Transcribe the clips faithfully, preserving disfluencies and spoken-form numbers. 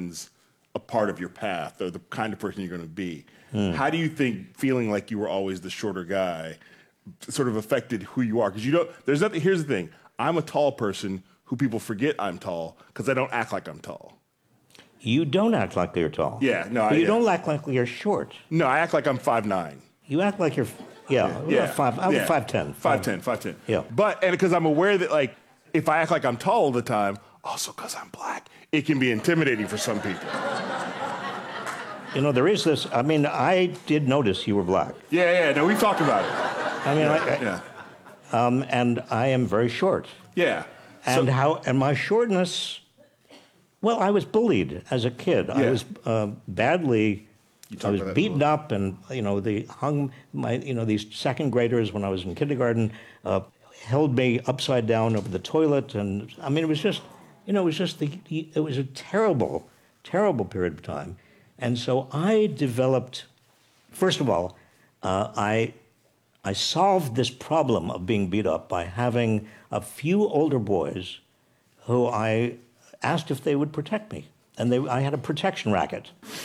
determines a part of your path or the kind of person you're going to be. Mm. How do you think feeling like you were always the shorter guy sort of affected who you are? Because you don't, there's nothing, here's the thing. I'm a tall person who people forget I'm tall because I don't act like I'm tall. You don't act like you're tall. Yeah, no, But I, you yeah. don't act like you're short. No, I act like I'm five nine. You act like you're, yeah, Yeah. five, I'm yeah. five ten. five ten, five ten. Yeah. But, and because I'm aware that, like, if I act like I'm tall all the time, also because I'm black, it can be intimidating for some people. You know, there is this, I mean, I did notice you were black. Yeah, yeah, no, we talked about it. I mean, yeah, I, I, yeah. Um, and I am very short. Yeah. And So- how, and my shortness, well, I was bullied as a kid. I Yeah. was uh, badly, talked I was about that beaten before. up, and you know, they hung my, you know, these second graders when I was in kindergarten, uh, held me upside down over the toilet, and I mean, it was just, you know, it was just the, it was a terrible, terrible period of time, and so I developed, first of all, uh, I. I solved this problem of being beat up by having a few older boys who I asked if they would protect me. And they, I had a protection racket.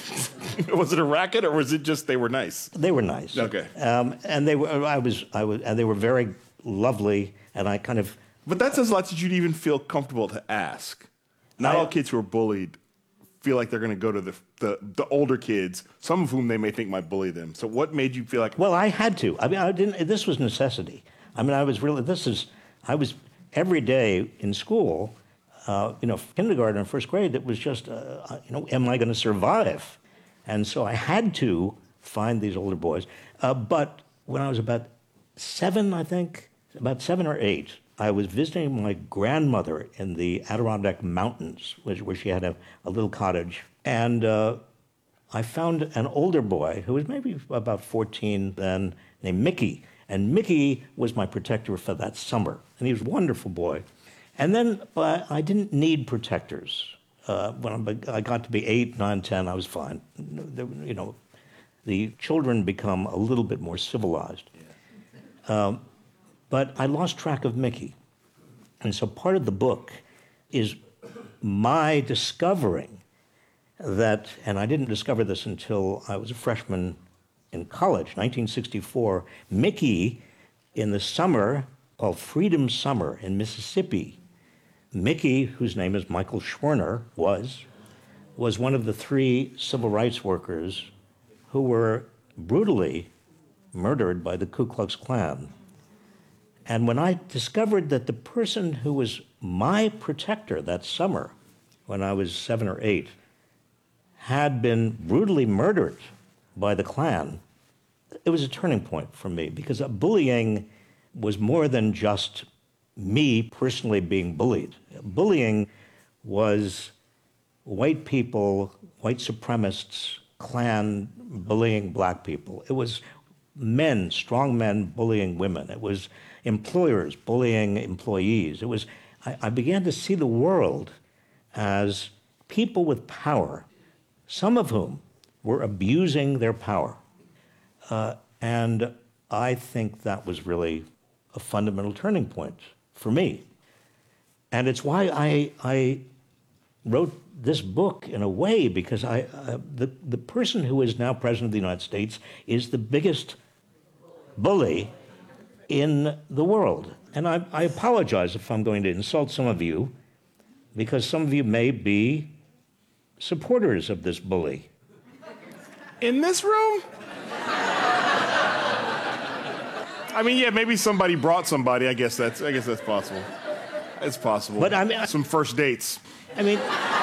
Was it a racket or was it just they were nice? They were nice. Okay. Um, and they were, I was, I was, and they were very lovely. And I kind of. But that says a lot that you'd even feel comfortable to ask. Not I- all kids who are bullied feel like they're going to go to the, the the older kids, some of whom they may think might bully them. So what made you feel like? Well, I had to. I mean, I didn't. This was necessity. I mean, I was really. This is. I was every day in school. Uh, you know, kindergarten and first grade. It was just. Uh, you know, am I going to survive? And so I had to find these older boys. Uh, but when I was about seven, I think, about seven or eight, I was visiting my grandmother in the Adirondack Mountains, which, where she had a, a little cottage. And uh, I found an older boy who was maybe about fourteen then, named Mickey. And Mickey was my protector for that summer. And he was a wonderful boy. And then uh, I didn't need protectors. Uh, when I got to be eight, nine, ten, I was fine. You know, the children become a little bit more civilized. Um, But I lost track of Mickey. And so part of the book is my discovering that, and I didn't discover this until I was a freshman in college, nineteen sixty-four, Mickey, in the summer called Freedom Summer in Mississippi, Mickey, whose name is Michael Schwerner, was, was one of the three civil rights workers who were brutally murdered by the Ku Klux Klan. And when I discovered that the person who was my protector that summer, when I was seven or eight, had been brutally murdered by the Klan, it was a turning point for me, because bullying was more than just me personally being bullied. Bullying was white people, white supremacists, Klan bullying black people. It was men, strong men bullying women. It was employers bullying employees. It was, I, I began to see the world as people with power, some of whom were abusing their power. Uh, and I think that was really a fundamental turning point for me. And it's why I, I wrote this book in a way, because I, uh, the, the person who is now president of the United States is the biggest bully in the world. And I, I apologize if I'm going to insult some of you, because some of you may be supporters of this bully. In this room? I mean, yeah, maybe somebody brought somebody. I guess that's I guess that's possible. It's possible. But I mean, I- some first dates. I mean,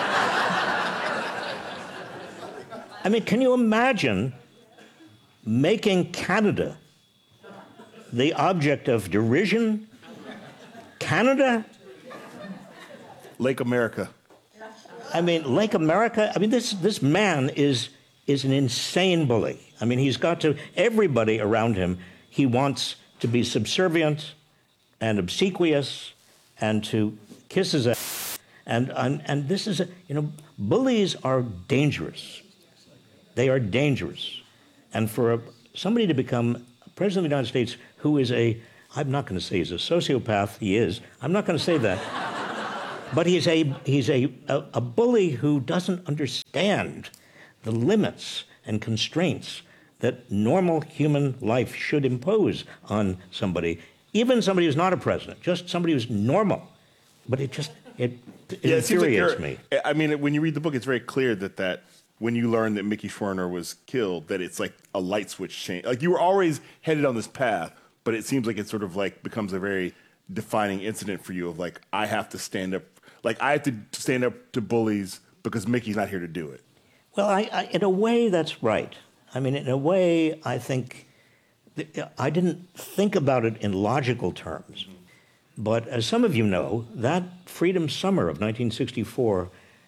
I mean, can you imagine making Canada the object of derision? Canada? Lake America. I mean, Lake America? I mean, this this man is is an insane bully. I mean, he's got to, everybody around him, he wants to be subservient and obsequious and to kiss his ass. And, and, and this is, a, you know, bullies are dangerous. They are dangerous. And for a, somebody to become president of the United States who is a, I'm not going to say he's a sociopath, he is, I'm not going to say that. but he's a he's a, a a bully who doesn't understand the limits and constraints that normal human life should impose on somebody, even somebody who's not a president, just somebody who's normal. But it just it, it Yeah, it seems like infuriates you're- me. I mean, when you read the book, it's very clear that that when you learn that Mickey Schwerner was killed, that it's like a light switch change. Like you were always headed on this path, but it seems like it sort of like becomes a very defining incident for you of like, I have to stand up, like I have to stand up to bullies because Mickey's not here to do it. Well, I, I, in a way, that's right. I mean, in a way, I think th- I didn't think about it in logical terms. But as some of you know, that Freedom Summer of nineteen sixty-four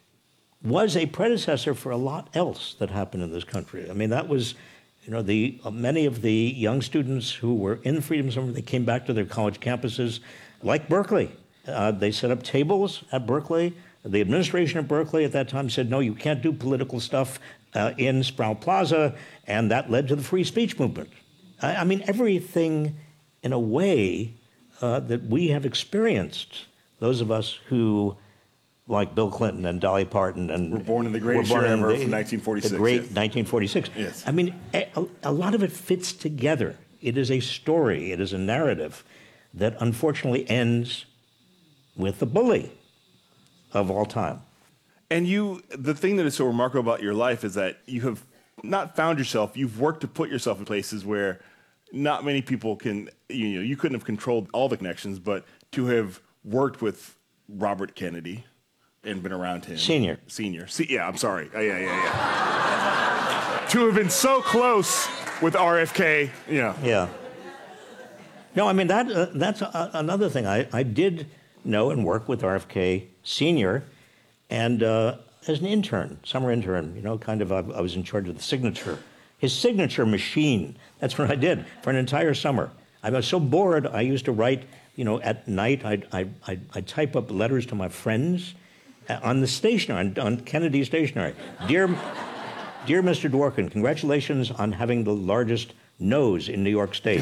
was a predecessor for a lot else that happened in this country. I mean, that was, you know, the uh, many of the young students who were in Freedom Summer, they came back to their college campuses, like Berkeley. Uh, they set up tables at Berkeley. The administration of Berkeley at that time said, no, you can't do political stuff uh, in Sproul Plaza, and that led to the free speech movement. I, I mean, everything, in a way, uh, that we have experienced, those of us who, like Bill Clinton and Dolly Parton, and We're born in the greatest were born year in ever the- from nineteen forty-six. The great yes. nineteen forty-six. Yes. I mean, a, a lot of it fits together. It is a story. It is a narrative that unfortunately ends with the bully of all time. And you, the thing that is so remarkable about your life is that you have not found yourself, you've worked to put yourself in places where not many people can, you know, you couldn't have controlled all the connections, but to have worked with Robert Kennedy and been around him. Senior. Senior. Se- yeah, I'm sorry. Oh, yeah, yeah, yeah. To have been so close with R F K, yeah. Yeah. No, I mean, that uh, that's a, another thing. I, I did know and work with R F K Senior, and uh, as an intern, summer intern, you know, kind of, I, I was in charge of the signature. His signature machine, that's what I did for an entire summer. I was so bored, I used to write, you know, at night, I'd, I'd, I'd, I'd type up letters to my friends uh, on the stationery, on, on Kennedy stationery. Dear, dear Mister Dworkin, congratulations on having the largest nose in New York State.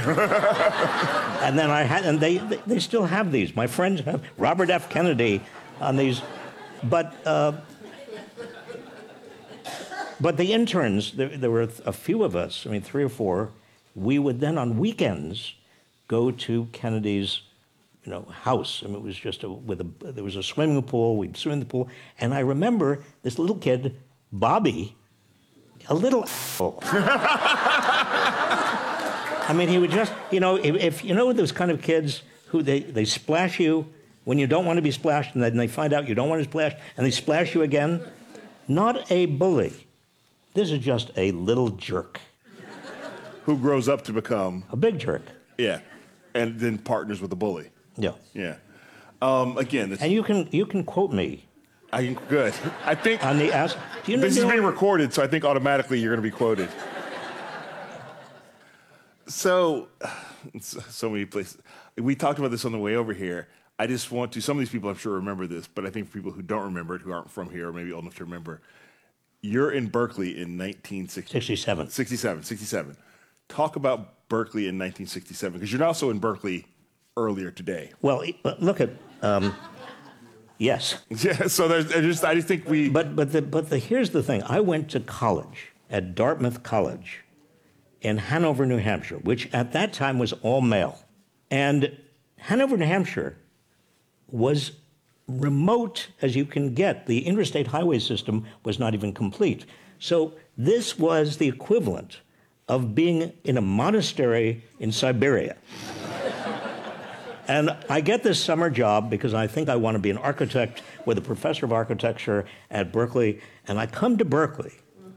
And then I had, and they, they still have these. My friends have Robert F. Kennedy on these, but uh, but the interns, there, there were a few of us. I mean, three or four. We would then on weekends go to Kennedy's, you know, house. I mean, it was just a, with a there was a swimming pool. We'd swim in the pool, and I remember this little kid, Bobby, a little asshole. I mean, he would just, you know, if, if you know those kind of kids who they, they splash you when you don't want to be splashed, and then they find out you don't want to splash, and they splash you again. Not a bully. This is just a little jerk, Who grows up to become, a big jerk. yeah, and then partners with the bully. Yeah. Yeah. Um, again, it's, And you can you can quote me I, good. I think on the ask. Do you know? this is you know- being recorded, so I think automatically you're going to be quoted. So, so many places. We talked about this on the way over here. I just want to, some of these people I'm sure remember this, but I think for people who don't remember it, who aren't from here or maybe old enough to remember, you're in Berkeley in nineteen sixty-seven. sixty-seven. sixty-seven. Talk about Berkeley in nineteen sixty-seven, because you're also in Berkeley earlier today. Well, e- but look at um, yes. Yeah, so there's, I just, I just think we, But but the but the here's the thing. I went to college at Dartmouth College in Hanover, New Hampshire, which at that time was all male. And Hanover, New Hampshire was remote as you can get. The interstate highway system was not even complete. So this was the equivalent of being in a monastery in Siberia. And I get this summer job because I think I want to be an architect with a professor of architecture at Berkeley. And I come to Berkeley.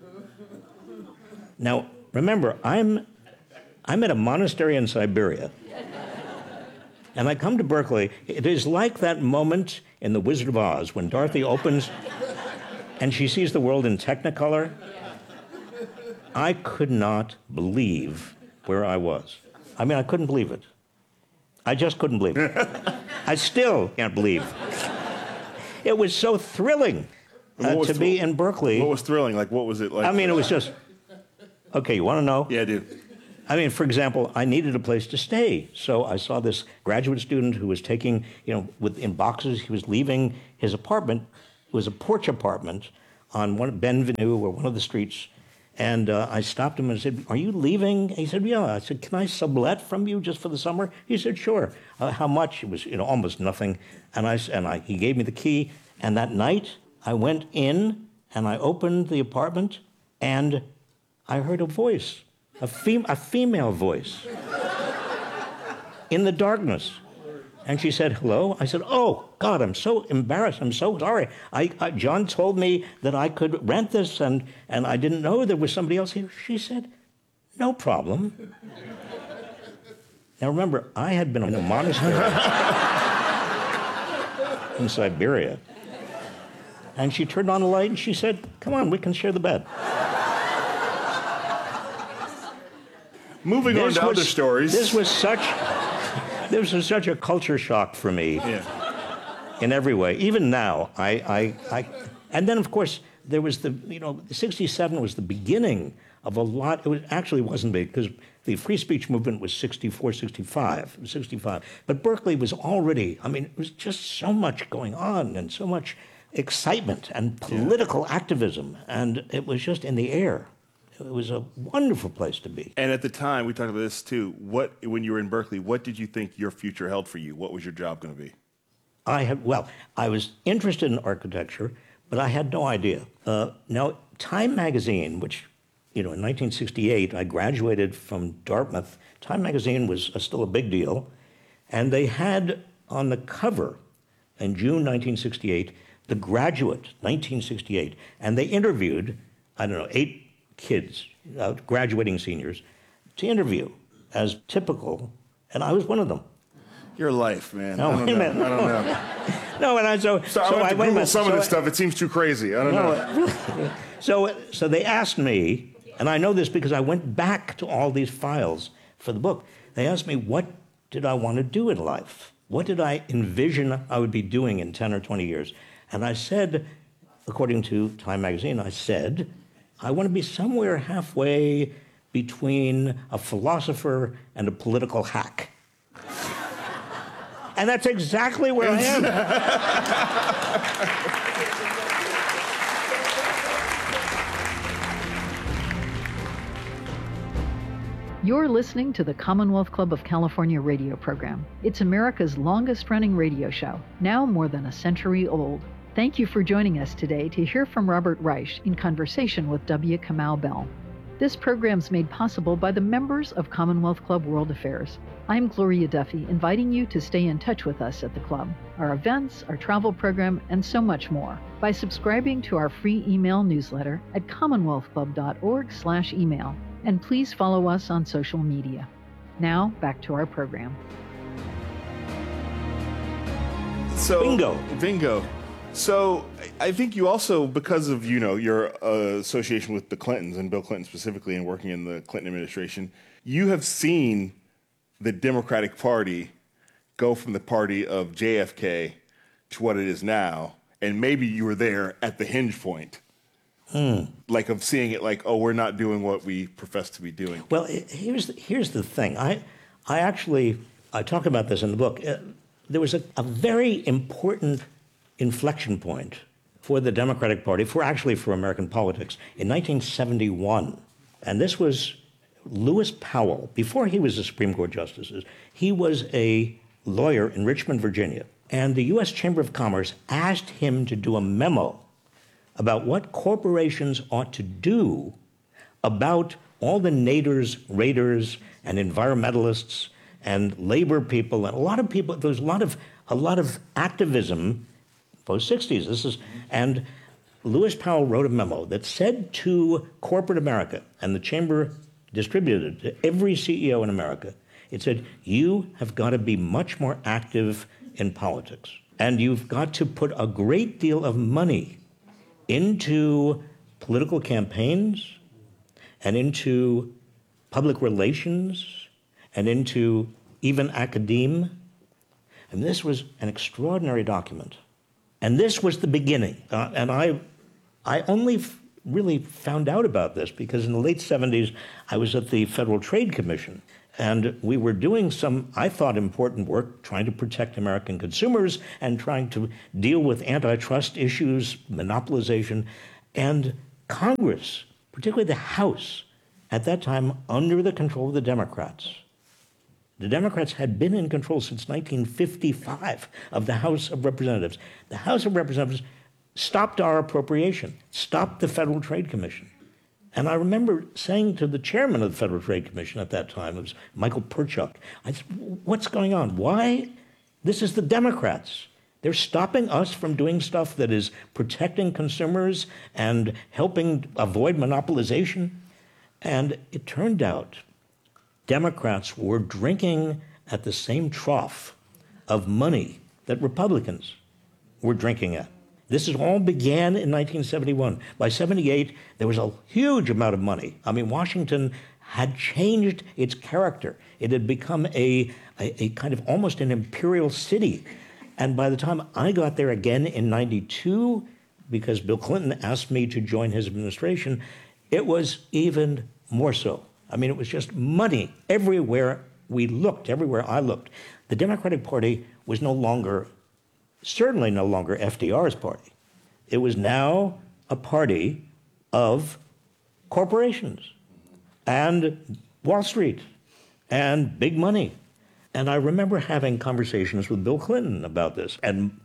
Now, remember, I'm, I'm at a monastery in Siberia. And I come to Berkeley. It is like that moment in The Wizard of Oz when Dorothy opens and she sees the world in Technicolor. I could not believe where I was. I mean, I couldn't believe it. I just couldn't believe it. I still can't believe. It was so thrilling uh, What was to thr- be in Berkeley. what was thrilling? Like, what was it like? I mean, it was just, okay, you want to know? Yeah, dude. I mean, for example, I needed a place to stay. So I saw this graduate student who was taking, you know, with, in boxes, he was leaving his apartment. It was a porch apartment on one Benvenue or one of the streets. And uh, I stopped him and said, "Are you leaving?" He said, "Yeah." I said, "Can I sublet from you just for the summer?" He said, "Sure." Uh, how much? It was, you know, almost nothing. And I and I, he gave me the key. And that night, I went in and I opened the apartment, and I heard a voice, a, fem- a female voice, in the darkness. And she said, "Hello." I said, "Oh, God, I'm so embarrassed. I'm so sorry. I, I, John told me that I could rent this, and, and I didn't know there was somebody else here." She said, "No problem." Now, remember, I had been in a monastery in Siberia. And she turned on the light, and she said, "Come on, we can share the bed." Moving This on to was- other stories. This was such... This was such a culture shock for me yeah. in every way. Even now, I, I, I, and then of course there was the, you know, sixty-seven was the beginning of a lot. It was, actually wasn't big because the free speech movement was sixty-four, sixty-five, sixty-five. But Berkeley was already, I mean, it was just so much going on and so much excitement and political yeah. activism, and it was just in the air. It was a wonderful place to be. And at the time, we talked about this too. What, when you were in Berkeley, what did you think your future held for you? What was your job going to be? I had, well, I was interested in architecture, but I had no idea. Uh, now, Time magazine, which, you know, in nineteen sixty-eight, I graduated from Dartmouth. Time magazine was uh, still a big deal. And they had on the cover in June nineteen sixty-eight, The Graduate, nineteen sixty-eight. And they interviewed, I don't know, eight kids, uh, graduating seniors, to interview as typical, and I was one of them. Your life, man. No, I don't wait a know. minute. I don't know. No, and I so So, so I went I to wait a Google minute. some so of this I- stuff. It seems too crazy. I don't know. No, so so they asked me, and I know this because I went back to all these files for the book. They asked me, what did I want to do in life? What did I envision I would be doing in ten or twenty years? And I said, according to Time magazine, I said, I want to be somewhere halfway between a philosopher and a political hack. And that's exactly where I am. You're listening to the Commonwealth Club of California radio program. It's America's longest-running radio show, now more than a century old. Thank you for joining us today to hear from Robert Reich in conversation with W. Kamau Bell. This program's made possible by the members of Commonwealth Club World Affairs. I'm Gloria Duffy, inviting you to stay in touch with us at the club, our events, our travel program, and so much more by subscribing to our free email newsletter at commonwealth club dot org slash email. And please follow us on social media. Now, back to our program. So, Bingo. Bingo. So I think you also, because of, you know, your uh, association with the Clintons and Bill Clinton specifically and working in the Clinton administration, you have seen the Democratic Party go from the party of J F K to what it is now. And maybe you were there at the hinge point, hmm. like of seeing it like, oh, we're not doing what we profess to be doing. Well, here's the, here's the thing. I, I actually, I talk about this in the book. Uh, there was a, a very important inflection point for the Democratic Party, for actually for American politics, in nineteen seventy-one. And this was Lewis Powell. Before he was a Supreme Court justice, he was a lawyer in Richmond, Virginia. And the U S Chamber of Commerce asked him to do a memo about what corporations ought to do about all the naders, raiders, and environmentalists and labor people, and a lot of people, there was a lot of, a lot of activism post-sixties. This is, and Lewis Powell wrote a memo that said to corporate America, and the Chamber distributed it to every C E O in America, it said, you have got to be much more active in politics. And you've got to put a great deal of money into political campaigns and into public relations and into even academe. And this was an extraordinary document. And this was the beginning. Uh, and I, I only f- really found out about this because in the late seventies, I was at the Federal Trade Commission, and we were doing some, I thought, important work trying to protect American consumers and trying to deal with antitrust issues, monopolization. And Congress, particularly the House, at that time under the control of the Democrats. The Democrats had been in control since nineteen fifty-five of the House of Representatives. The House of Representatives stopped our appropriation, stopped the Federal Trade Commission. And I remember saying to the chairman of the Federal Trade Commission at that time, it was Michael Perchuk, I said, what's going on? Why? This is the Democrats. They're stopping us from doing stuff that is protecting consumers and helping avoid monopolization. And it turned out Democrats were drinking at the same trough of money that Republicans were drinking at. This is all began in nineteen seventy-one. By seventy-eight, there was a huge amount of money. I mean, Washington had changed its character. It had become a, a, a kind of almost an imperial city. And by the time I got there again in ninety-two, because Bill Clinton asked me to join his administration, it was even more so. I mean, it was just money everywhere we looked, everywhere I looked. The Democratic Party was no longer, certainly no longer F D R's party. It was now a party of corporations and Wall Street and big money. And I remember having conversations with Bill Clinton about this. And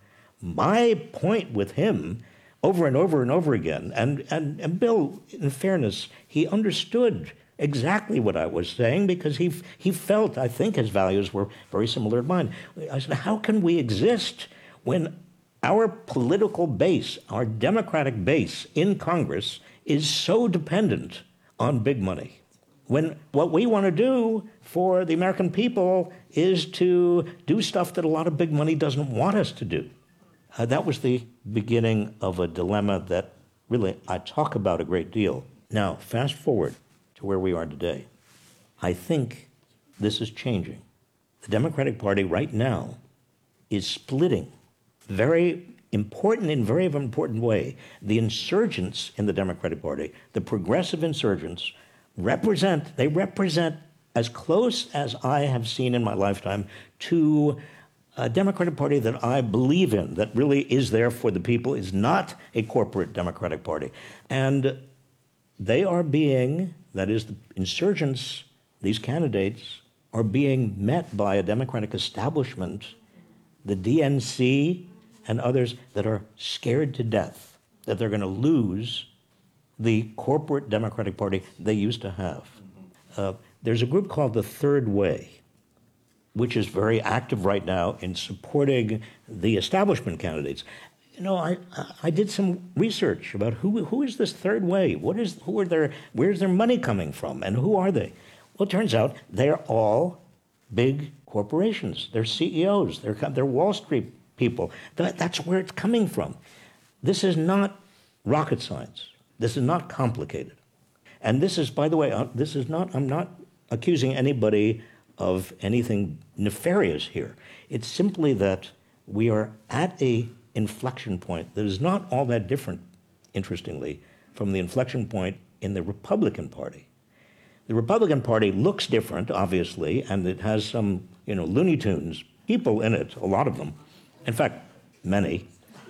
my point with him over and over and over again, and, and, and Bill, in fairness, he understood exactly what I was saying because he he felt, I think, his values were very similar to mine. I said, how can we exist when our political base, our Democratic base in Congress is so dependent on big money? When what we want to do for the American people is to do stuff that a lot of big money doesn't want us to do. Uh, that was the beginning of a dilemma that really I talk about a great deal. Now, fast forward to where we are today. I think this is changing. The Democratic Party right now is splitting very important, in very important way. The insurgents in the Democratic Party, the progressive insurgents, represent, they represent as close as I have seen in my lifetime to a Democratic Party that I believe in, that really is there for the people, is not a corporate Democratic Party. And they are being, that is, the insurgents, these candidates, are being met by a Democratic establishment, the D N C and others, that are scared to death that they're going to lose the corporate Democratic Party they used to have. Uh, there's a group called the Third Way, which is very active right now in supporting the establishment candidates. You know, I I did some research about who who is this Third Way? What is who are their where's their money coming from, and who are they? Well, it turns out they're all big corporations. They're C E Os. They're they're Wall Street people. That, that's where it's coming from. This is not rocket science. This is not complicated. And this is, by the way, uh, this is not. I'm not accusing anybody of anything nefarious here. It's simply that we are at a inflection point that is not all that different, interestingly, from the inflection point in the Republican Party. The Republican Party looks different, obviously, and it has some, you know, Looney Tunes people in it, a lot of them. In fact, many.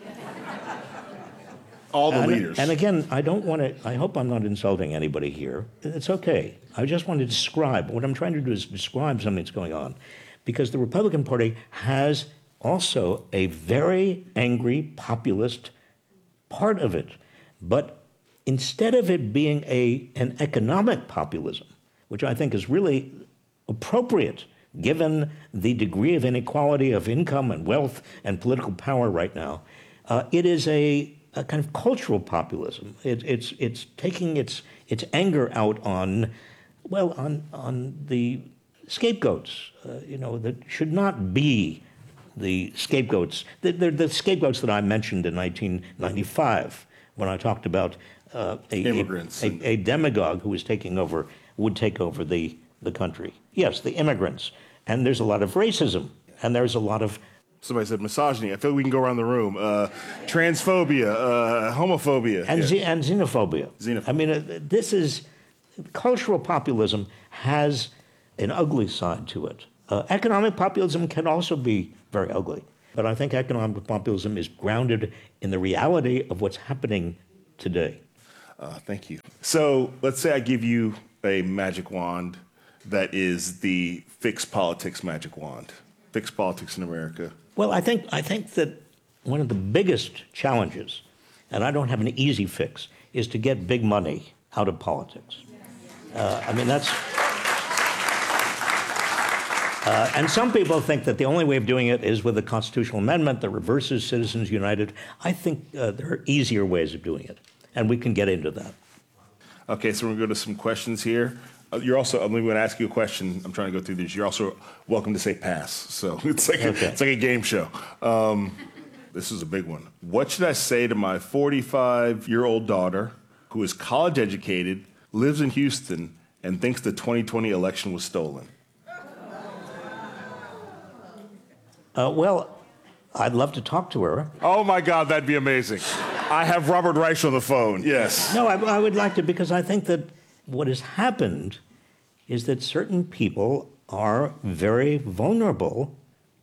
All the and, leaders. And again, I don't want to, I hope I'm not insulting anybody here. It's okay. I just want to describe, what I'm trying to do is describe something that's going on. Because the Republican Party has also a very angry populist part of it. But instead of it being a an economic populism, which I think is really appropriate given the degree of inequality of income and wealth and political power right now, uh, it is a, a kind of cultural populism. It, it's it's taking its its anger out on, well, on on the scapegoats, uh, you know, that should not be the scapegoats. The, the, the scapegoats that I mentioned in nineteen ninety-five when I talked about uh, a, immigrants, a, a, a demagogue who was taking over, would take over the, the country. Yes, the immigrants. And there's a lot of racism, and there's a lot of Somebody said misogyny. I feel like we can go around the room. Uh, transphobia, uh, homophobia. And, yeah. ze- and xenophobia. Xenophobia. I mean, uh, this is, cultural populism has an ugly side to it. Uh, economic populism can also be very ugly. But I think economic populism is grounded in the reality of what's happening today. Uh, thank you. So let's say I give you a magic wand that is the fix politics magic wand. Fix politics in America. Well, I think I think that one of the biggest challenges, and I don't have an easy fix, is to get big money out of politics. Uh, I mean, that's... Uh, and some people think that the only way of doing it is with a constitutional amendment that reverses Citizens United. I think uh, there are easier ways of doing it, and we can get into that. Okay, so we're going to go to some questions here. Uh, you're also, I'm going to ask you a question. I'm trying to go through these. You're also welcome to say pass. So it's like, okay. a, it's like a game show. Um, this is a big one. What should I say to my forty-five-year-old daughter who is college educated, lives in Houston, and thinks the twenty twenty election was stolen? Uh, well, I'd love to talk to her. Oh, my God, that'd be amazing. I have Robert Reich on the phone. Yes. No, I, I would like to, because I think that what has happened is that certain people are very vulnerable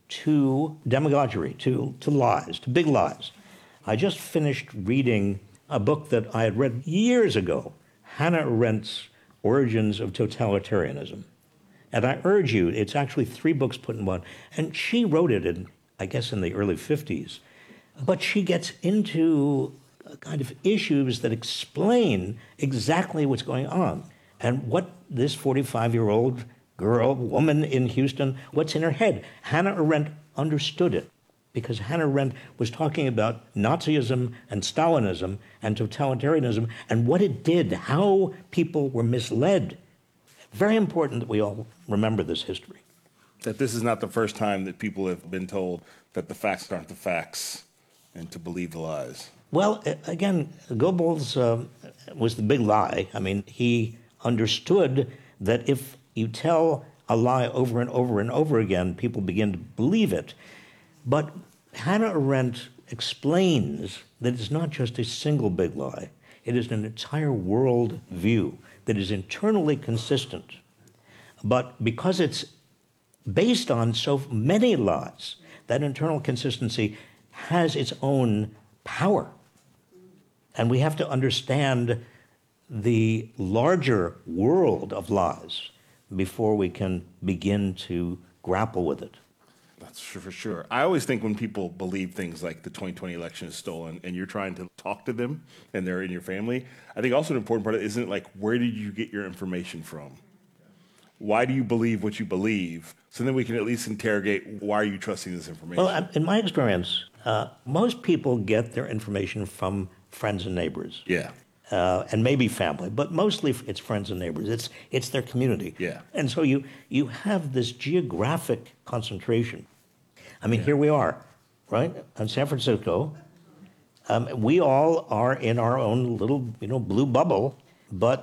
to demagoguery, to, to lies, to big lies. I just finished reading a book that I had read years ago, Hannah Arendt's Origins of Totalitarianism. And I urge you, it's actually three books put in one. And she wrote it in, I guess, in the early fifties. But she gets into kind of issues that explain exactly what's going on. And what this forty-five-year-old girl, woman in Houston, what's in her head. Hannah Arendt understood it, because Hannah Arendt was talking about Nazism and Stalinism and totalitarianism and what it did, how people were misled. Very important that we all remember this history. That this is not the first time that people have been told that the facts aren't the facts and to believe the lies. Well, again, Goebbels uh, was the big lie. I mean, he understood that if you tell a lie over and over and over again, people begin to believe it. But Hannah Arendt explains that it's not just a single big lie. It is an entire world view that is internally consistent. But because it's based on so many lies, that internal consistency has its own power. And we have to understand the larger world of lies before we can begin to grapple with it. That's for sure. I always think when people believe things like the twenty twenty election is stolen and you're trying to talk to them and they're in your family, I think also an important part of it isn't like, where did you get your information from? Why do you believe what you believe? So then we can at least interrogate, why are you trusting this information? Well, in my experience, uh, most people get their information from friends and neighbors. Yeah. Uh, and maybe family, but mostly it's friends and neighbors. It's it's their community. Yeah. And so you you have this geographic concentration. I mean, yeah. Here we are, right, in San Francisco. Um, we all are in our own little, you know, blue bubble, but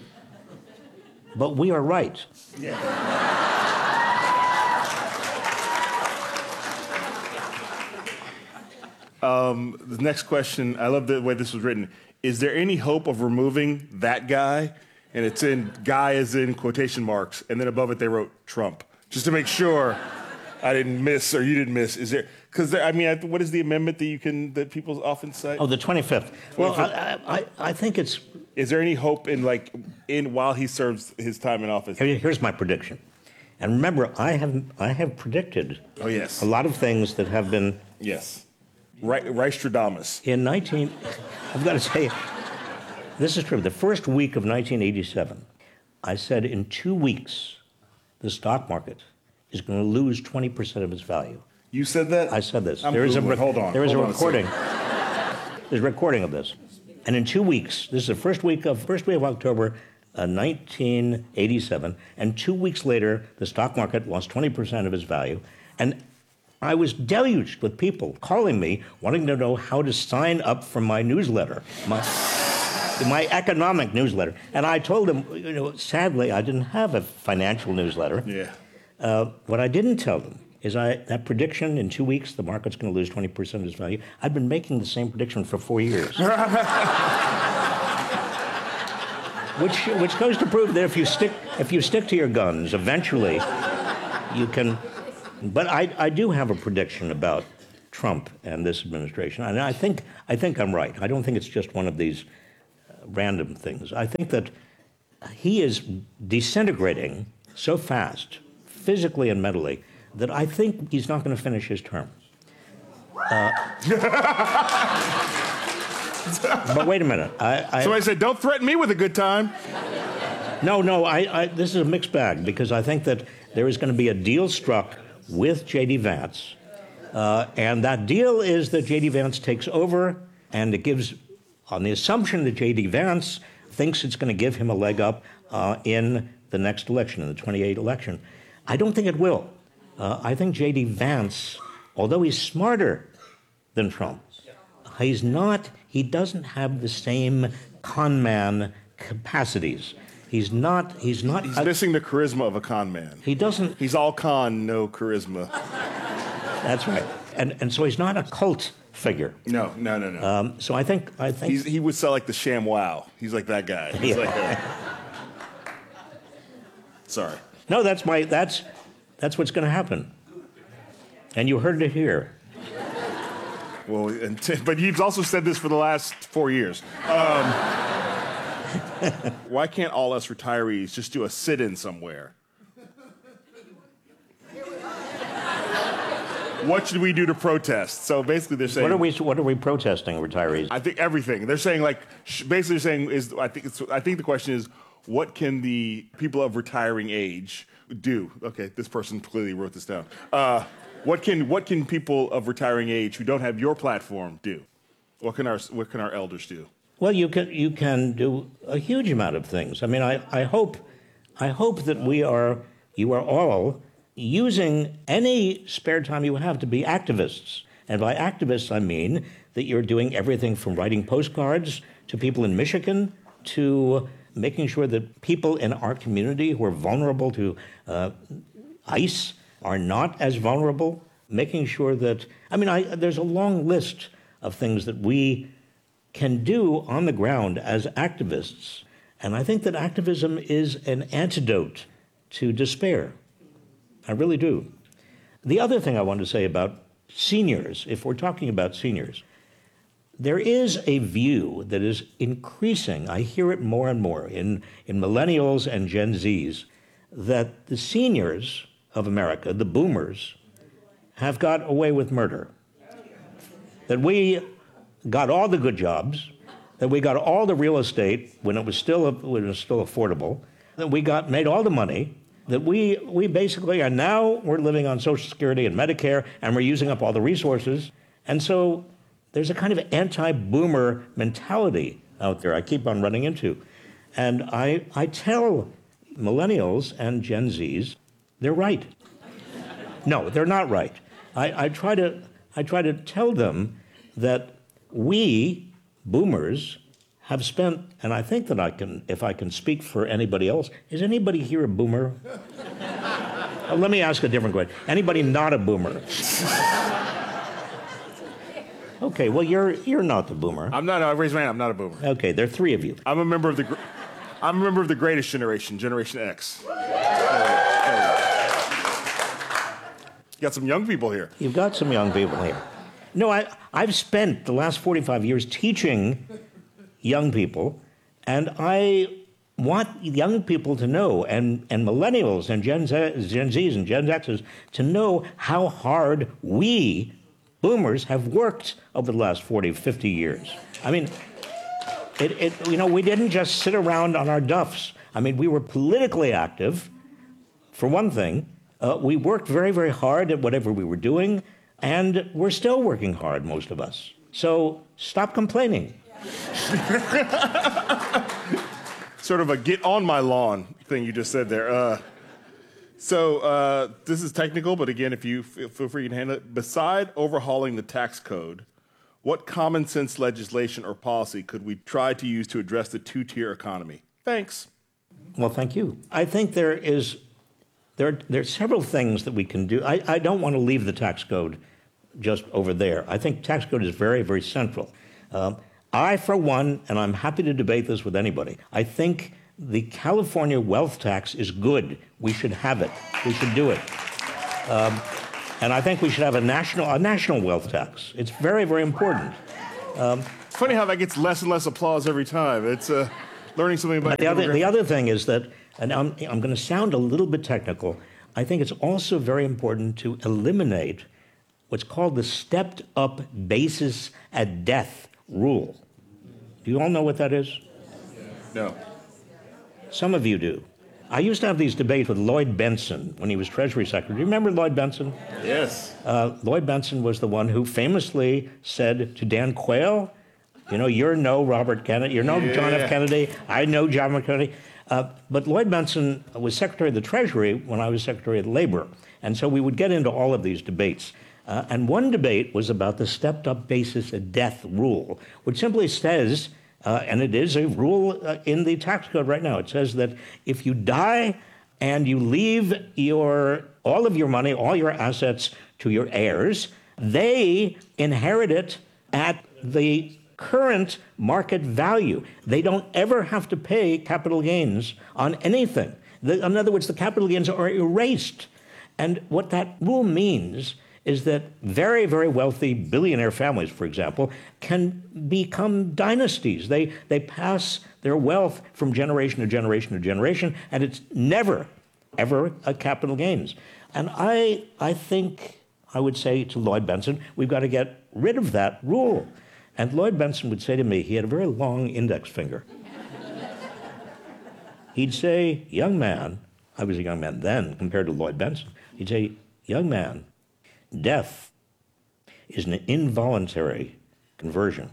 but we are right. Yeah. um, the next question, I love the way this was written. Is there any hope of removing that guy? And it's in guy as in quotation marks, and then above it they wrote Trump, just to make sure I didn't miss or you didn't miss. Is there? Because I mean, what is the amendment that you can that people often cite? Oh, the twenty-fifth. Well, I, I, I think it's. Is there any hope in like in while he serves his time in office? Here's my prediction, and remember, I have I have predicted. Oh yes. A lot of things that have been. Yes. Reistradamus. In nineteen, I've got to say, this is true. The first week of nineteen eighty-seven, I said in two weeks, the stock market is going to lose twenty percent of its value. You said that? I said this. I'm there is a rec- hold on. There is hold a recording. There's a recording of this. And in two weeks, this is the first week of first week of October, uh, nineteen eighty-seven, and two weeks later, the stock market lost twenty percent of its value, and I was deluged with people calling me, wanting to know how to sign up for my newsletter, my, my economic newsletter. And I told them, you know, sadly, I didn't have a financial newsletter. Yeah. Uh, what I didn't tell them is I that prediction in two weeks the market's going to lose twenty percent of its value. I've been making the same prediction for four years. which which goes to prove that if you stick if you stick to your guns, eventually you can. But I, I do have a prediction about Trump and this administration, and I think I think I'm right. I don't think it's just one of these uh, random things. I think that he is disintegrating so fast, physically and mentally, that I think he's not going to finish his term. Uh, but wait a minute. I, I, Somebody said, "Don't threaten me with a good time." No, no. I, I, this is a mixed bag because I think that there is going to be a deal struck with J D. Vance, uh, and that deal is that J D. Vance takes over, and it gives, on the assumption that J D. Vance thinks it's going to give him a leg up uh, in the next election, in the twenty-eight election. I don't think it will. Uh, I think J D. Vance, although he's smarter than Trump, he's not. He doesn't have the same con man capacities. He's not. He's not. He's a, missing the charisma of a con man. He doesn't. He's all con, no charisma. That's right. And and so he's not a cult figure. No, no, no, no. Um, so I think I think He's, he would sell like the Sham Wow. He's like that guy. He's Yeah. like a, sorry. no. That's my. That's that's what's going to happen. And you heard it here. Well, and t- but you've also said this for the last four years. Um, why can't all us retirees just do a sit-in somewhere? What should we do to protest? So basically, they're saying. What are we? What are we protesting, retirees? I think everything. They're saying like sh- basically saying is I think it's I think the question is what can the people of retiring age do? Okay, this person clearly wrote this down. Uh, what can what can people of retiring age who don't have your platform do? What can our what can our elders do? Well, you can you can do a huge amount of things. I mean, I, I hope I hope that we are you are all using any spare time you have to be activists. And by activists, I mean that you're doing everything from writing postcards to people in Michigan to making sure that people in our community who are vulnerable to uh, ICE are not as vulnerable, making sure that, I mean, I, there's a long list of things that we can do on the ground as activists. And I think that activism is an antidote to despair. I really do. The other thing I want to say about seniors, if we're talking about seniors, there is a view that is increasing, I hear it more and more in, in millennials and Gen Zs, that the seniors of America, the boomers, have got away with murder. That we got all the good jobs, that we got all the real estate when it was still, when it was still affordable, that we got made all the money, that we we basically are now we're living on Social Security and Medicare, and we're using up all the resources. And so there's a kind of anti-boomer mentality out there I keep on running into. And I I tell millennials and Gen Zs, they're right. No, they're not right. I, I try to I try to tell them that we, boomers, have spent, and I think that I can, if I can speak for anybody else, is anybody here a boomer? uh, let me ask a different question. Anybody not a boomer? Okay, well, you're you're not the boomer. I'm not. I raised my hand. I'm not a boomer. Okay, there are three of you. I'm a member of the. Gr- I'm a member of the greatest generation, Generation X. There we go. There we go. You got some young people here. You've got some young people here. No, I I've spent the last forty-five years teaching young people, and I want young people to know, and, and millennials and Gen, Z, Gen Zs and Gen Xs to know how hard we, boomers, have worked over the last forty, fifty years. I mean, it, it, you know, we didn't just sit around on our duffs. I mean, we were politically active, for one thing. Uh, we worked very, very hard at whatever we were doing, and we're still working hard, most of us. So stop complaining. Sort of a get on my lawn thing you just said there. Uh, so uh, this is technical, but again, if you feel, feel free to handle it. Beside overhauling the tax code, what common sense legislation or policy could we try to use to address the two-tier economy? Thanks. Well, thank you. I think there is there are, there are several things that we can do. I, I don't want to leave the tax code just over there. I think tax code is very, very central. Um, I, for one, and I'm happy to debate this with anybody, I think the California wealth tax is good. We should have it. We should do it. Um, and I think we should have a national, a national wealth tax. It's very, very important. Um, it's funny how that gets less and less applause every time. It's uh, learning something about the other, the other thing is that, and I'm, I'm going to sound a little bit technical, I think it's also very important to eliminate what's called the stepped-up basis at death rule. Do you all know what that is? No. Some of you do. I used to have these debates with Lloyd Benson when he was Treasury Secretary. Do you remember Lloyd Benson? Yes. Uh, Lloyd Benson was the one who famously said to Dan Quayle, you know, you're no Robert Kennedy, you're no yeah. John F. Kennedy, I know John F. Kennedy. Uh, but Lloyd Benson was Secretary of the Treasury when I was Secretary of Labor. And so we would get into all of these debates. Uh, and one debate was about the stepped-up basis at death rule, which simply says, uh, and it is a rule uh, in the tax code right now, it says that if you die and you leave your all of your money, all your assets to your heirs, they inherit it at the current market value. They don't ever have to pay capital gains on anything. The, in other words, the capital gains are erased. And what that rule means is that very, very wealthy billionaire families, for example, can become dynasties. They, they pass their wealth from generation to generation to generation, and it's never, ever a capital gains. And I, I think I would say to Lloyd Benson, we've got to get rid of that rule. And Lloyd Benson would say to me, he had a very long index finger. He'd say, young man, I was a young man then compared to Lloyd Benson, he'd say, young man, death is an involuntary conversion.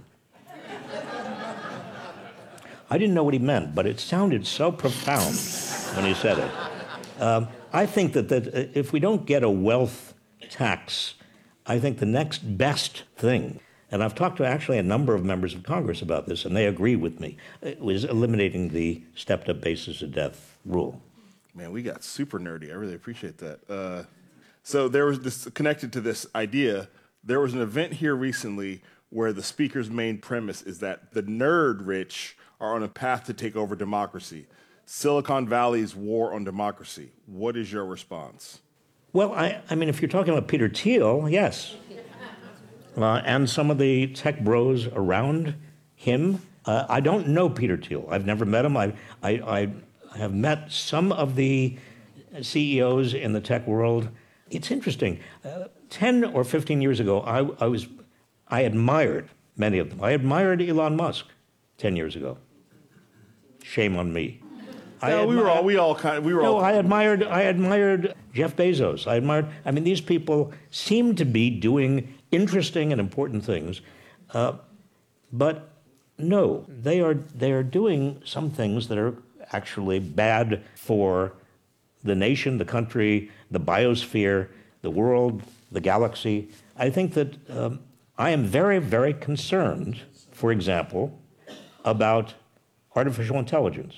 I didn't know what he meant, but it sounded so profound when he said it. Um, I think that, that if we don't get a wealth tax, I think the next best thing, and I've talked to actually a number of members of Congress about this, and they agree with me, it was eliminating the stepped-up basis of death rule. Man, we got super nerdy. I really appreciate that. Uh, so there was this, connected to this idea, there was an event here recently where the speaker's main premise is that the nerd rich are on a path to take over democracy. Silicon Valley's war on democracy. What is your response? Well, I, I mean, if you're talking about Peter Thiel, yes. Uh, and some of the tech bros around him. Uh, I don't know Peter Thiel. I've never met him. I, I, I have met some of the C E Os in the tech world. It's interesting. Uh, ten or fifteen years ago, I, I was, I admired many of them. I admired Elon Musk ten years ago. Shame on me. No, we were all we all kind of we were no, all. I admired I admired Jeff Bezos. I admired. I mean, these people seem to be doing interesting and important things, uh, but no, they are they are doing some things that are actually bad for the nation, the country, the biosphere, the world, the galaxy. I think that um, I am very, very concerned, for example, about artificial intelligence,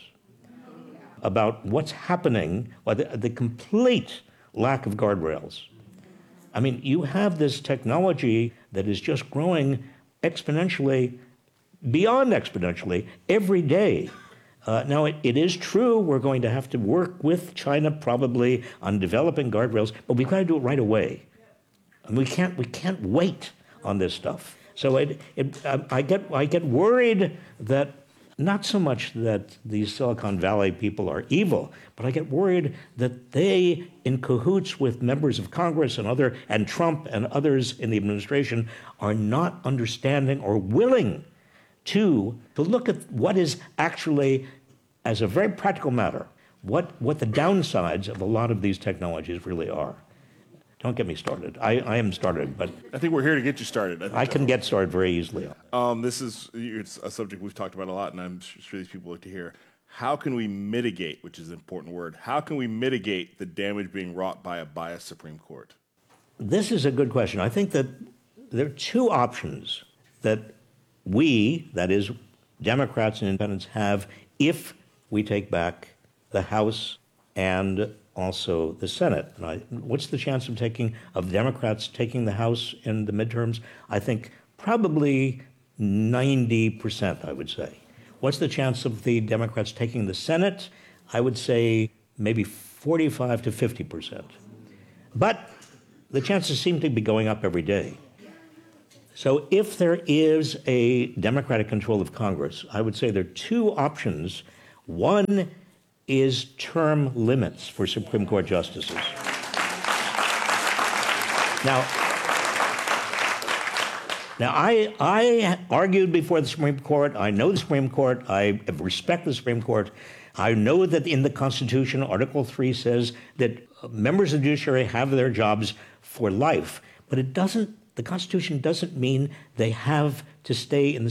about what's happening, or the, the complete lack of guardrails. I mean, you have this technology that is just growing exponentially, beyond exponentially, every day. Uh, now, it, it is true we're going to have to work with China probably on developing guardrails, but we've got to do it right away. And we can't, we can't wait on this stuff. So it, it, I, get, I get worried that not so much that these Silicon Valley people are evil, but I get worried that they, in cahoots with members of Congress and other, and Trump and others in the administration, are not understanding or willing to, to look at what is actually, as a very practical matter, what, what the downsides of a lot of these technologies really are. Don't get me started. I, I am started, but I think we're here to get you started. I, I can get started very easily. Um, this is it's a subject we've talked about a lot, and I'm sure these people like to hear. How can we mitigate, which is an important word, how can we mitigate the damage being wrought by a biased Supreme Court? This is a good question. I think that there are two options that we, that is, Democrats and independents, have if we take back the House and also the Senate. And I, what's the chance of taking of Democrats taking the House in the midterms? I think probably ninety percent, I would say. What's the chance of the Democrats taking the Senate? I would say maybe forty-five to fifty percent. But the chances seem to be going up every day. So if there is a Democratic control of Congress, I would say there are two options. One is term limits for Supreme Court justices. Now, now I, I argued before the Supreme Court. I know the Supreme Court. I respect the Supreme Court. I know that in the Constitution, Article three says that members of the judiciary have their jobs for life, but it doesn't, the Constitution doesn't mean they have to stay in the